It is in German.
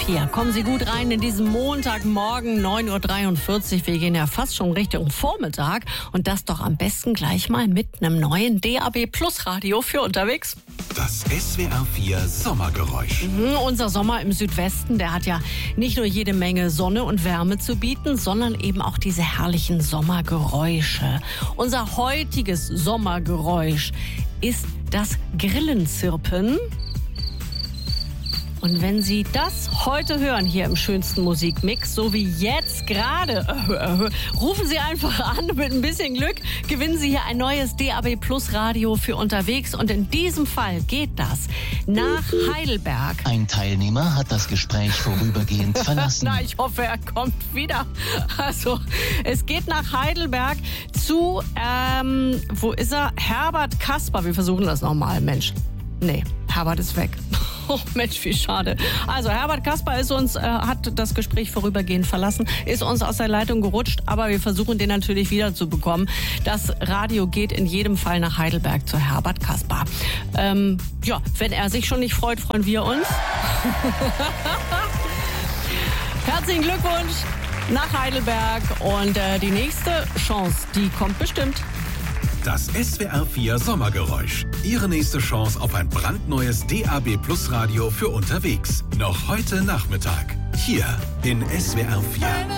4. Kommen Sie gut rein in diesen Montagmorgen, 9.43 Uhr. Wir gehen ja fast schon Richtung Vormittag. Und das doch am besten gleich mal mit einem neuen DAB Plus Radio für unterwegs. Das SWR 4 Sommergeräusch. Unser Sommer im Südwesten, der hat ja nicht nur jede Menge Sonne und Wärme zu bieten, sondern eben auch diese herrlichen Sommergeräusche. Unser heutiges Sommergeräusch ist das Grillenzirpen. Und wenn Sie das heute hören, hier im schönsten Musikmix, so wie jetzt gerade, rufen Sie einfach an. Mit ein bisschen Glück gewinnen Sie hier ein neues DAB Plus Radio für unterwegs. Und in diesem Fall geht das nach Heidelberg. Ein Teilnehmer hat das Gespräch vorübergehend verlassen. Na, ich hoffe, er kommt wieder. Also, es geht nach Heidelberg zu, wo ist er? Herbert Kasper. Wir versuchen das nochmal, Mensch. Nee, Herbert ist weg. Oh Mensch, wie schade. Also Herbert Kasper ist uns, hat das Gespräch vorübergehend verlassen, ist uns aus der Leitung gerutscht, aber wir versuchen den natürlich wieder zu bekommen. Das Radio geht in jedem Fall nach Heidelberg zu Herbert Kasper. Ja, wenn er sich schon nicht freut, freuen wir uns. Herzlichen Glückwunsch nach Heidelberg und die nächste Chance, die kommt bestimmt. Das SWR 4 Sommergeräusch. Ihre nächste Chance auf ein brandneues DAB Plus Radio für unterwegs. Noch heute Nachmittag. Hier in SWR 4.